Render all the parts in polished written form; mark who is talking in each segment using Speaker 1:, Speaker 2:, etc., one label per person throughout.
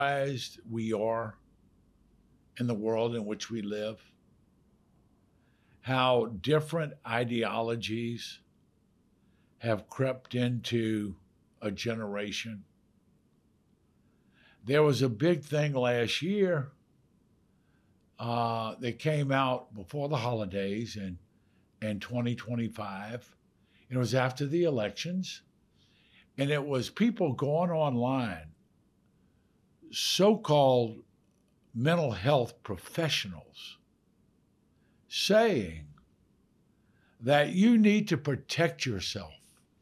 Speaker 1: we are in the world in which we live, how different ideologies have crept into a generation. There was a big thing last year that came out before the holidays in 2025. It was after the elections, and it was people going online, so called mental health professionals, saying that you need to protect yourself.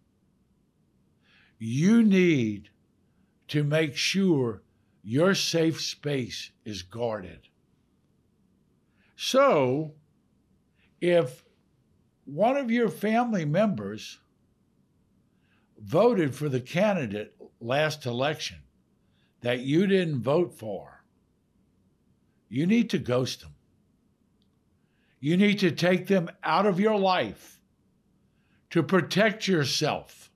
Speaker 1: You need to make sure your safe space is guarded. So, if one of your family members voted for the candidate last election that you didn't vote for, you need to ghost them. You need to take them out of your life to protect yourself.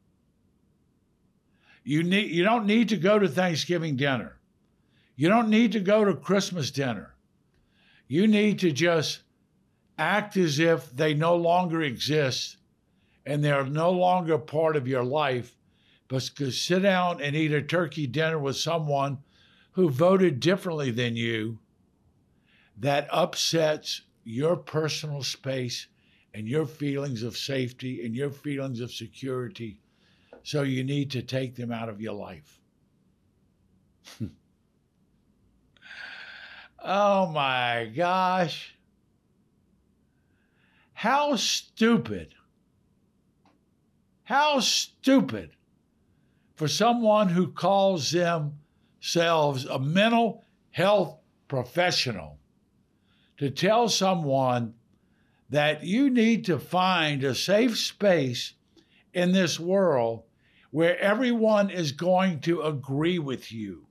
Speaker 1: You don't need to go to Thanksgiving dinner. You don't need to go to Christmas dinner. You need to just act as if they no longer exist and they're no longer part of your life, but sit down and eat a turkey dinner with someone who voted differently than you that upsets your personal space and your feelings of safety and your feelings of security. So you need to take them out of your life. Oh my gosh. How stupid for someone who calls themselves a mental health professional to tell someone that you need to find a safe space in this world where everyone is going to agree with you.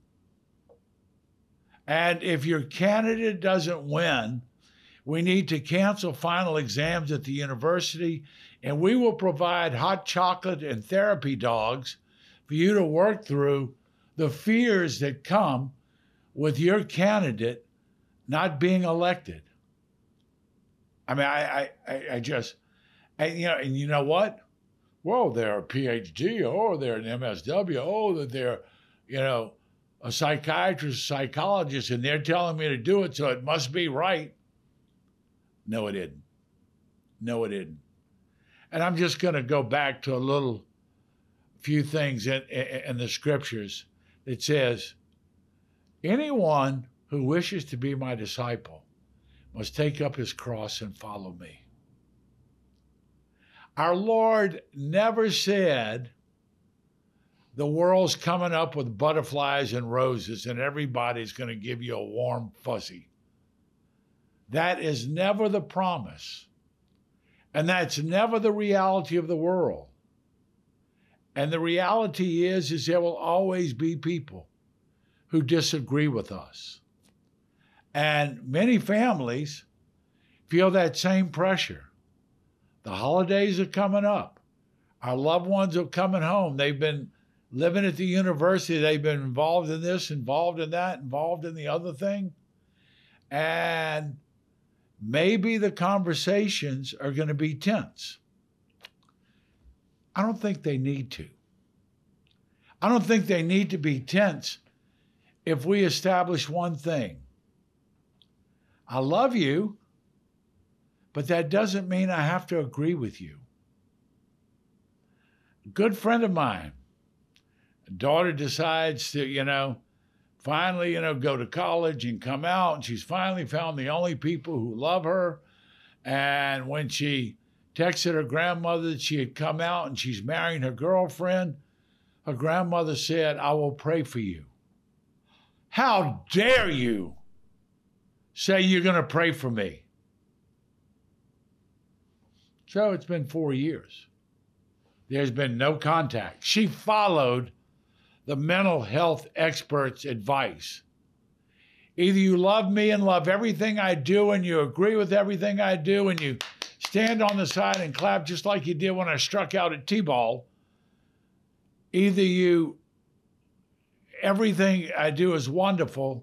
Speaker 1: And if your candidate doesn't win, we need to cancel final exams at the university, and we will provide hot chocolate and therapy dogs for you to work through the fears that come with your candidate not being elected. I mean, and you know what? Well, they're a PhD, or they're an MSW, that they're, a psychiatrist, psychologist, and they're telling me to do it, so it must be right. No, it didn't. No, it didn't. And I'm just going to go back to a few things in the scriptures that says, anyone who wishes to be my disciple must take up his cross and follow me. Our Lord never said the world's coming up with butterflies and roses and everybody's going to give you a warm fuzzy. That is never the promise. And that's never the reality of the world. And the reality is there will always be people who disagree with us. And many families feel that same pressure. The holidays are coming up. Our loved ones are coming home. They've been living at the university. They've been involved in this, involved in that, involved in the other thing. And maybe the conversations are going to be tense. I don't think they need to. I don't think they need to be tense if we establish one thing. I love you, but that doesn't mean I have to agree with you. A good friend of mine, a daughter decides to, finally, go to college and come out, and she's finally found the only people who love her. And when she texted her grandmother that she had come out and she's marrying her girlfriend, her grandmother said, "I will pray for you." How dare you say you're going to pray for me? So it's been 4 years. There's been no contact. She followed the mental health experts' advice. Either you love me and love everything I do and you agree with everything I do and you stand on the side and clap just like you did when I struck out at T-ball. Either you everything I do is wonderful,